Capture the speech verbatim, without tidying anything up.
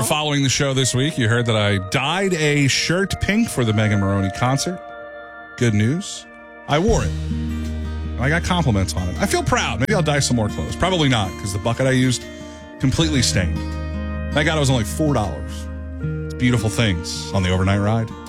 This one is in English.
were following the show this week, you heard that I dyed a shirt pink for the Megan Maroney concert. Good news. I wore it. And I got compliments on it. I feel proud. Maybe I'll dye some more clothes. Probably not, because the bucket I used completely stained. I got it was only four dollars. It's beautiful things on the overnight ride.